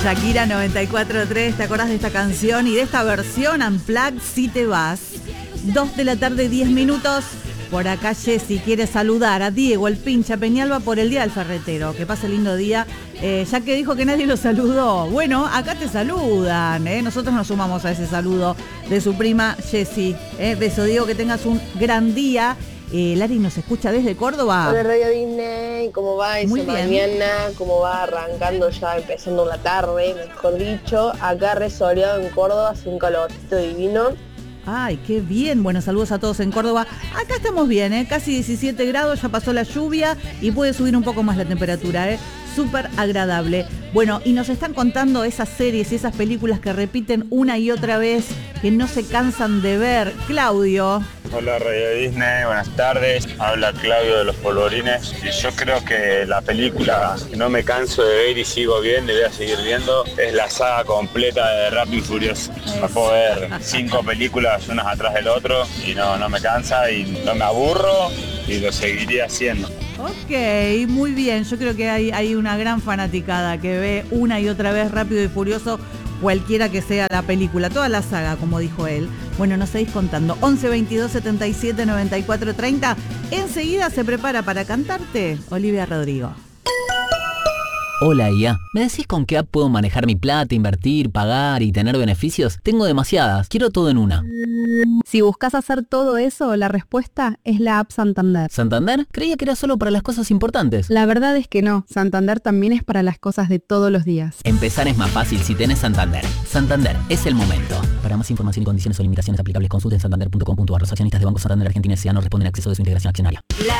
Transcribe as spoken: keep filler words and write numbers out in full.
Shakira noventa y cuatro tres, ¿te acordás de esta canción y de esta versión Unplugged Si Te Vas? dos de la tarde, diez minutos. Por acá Jessy quiere saludar a Diego, el pincha Peñalba, por el Día del Ferretero. Que pase lindo día, eh, ya que dijo que nadie lo saludó. Bueno, acá te saludan, ¿eh? Nosotros nos sumamos a ese saludo de su prima Jessy. ¿eh? Beso, Diego, que tengas un gran día. Eh, Lari nos escucha desde Córdoba. Hola Radio Disney, ¿cómo va esa mañana? ¿Cómo va arrancando ya, empezando la tarde, mejor dicho? Acá re soleado en Córdoba, hace un calorcito divino. Ay, qué bien. Bueno, saludos a todos en Córdoba. Acá estamos bien, ¿eh? Casi diecisiete grados, ya pasó la lluvia y puede subir un poco más la temperatura, ¿eh? Súper agradable. Bueno, y nos están contando esas series y esas películas que repiten una y otra vez, que no se cansan de ver. Claudio. Hola Radio Disney, buenas tardes. Habla Claudio de Los Polvorines. Y yo creo que la película que no me canso de ver y sigo viendo y voy a seguir viendo es la saga completa de Rápido y Furioso. Me puedo ver cinco películas unas atrás del otro y no, no me cansa y no me aburro y lo seguiría haciendo. Ok, muy bien. Yo creo que hay, hay una gran fanaticada que ve una y otra vez Rápido y Furioso, cualquiera que sea la película, toda la saga, como dijo él. Bueno, nos seguís contando. once veintidós setenta y siete noventa y cuatro treinta. Enseguida se prepara para cantarte Olivia Rodrigo. Hola I A, ¿me decís con qué app puedo manejar mi plata, invertir, pagar y tener beneficios? Tengo demasiadas, quiero todo en una. Si buscas hacer todo eso, la respuesta es la app Santander. ¿Santander? Creía que era solo para las cosas importantes. La verdad es que no, Santander también es para las cosas de todos los días. Empezar es más fácil si tenés Santander. Santander, es el momento. Para más información y condiciones o limitaciones aplicables, consulten santander punto com punto a r. Los accionistas de Banco Santander Argentina S A no responden a acceso de su integración accionaria. La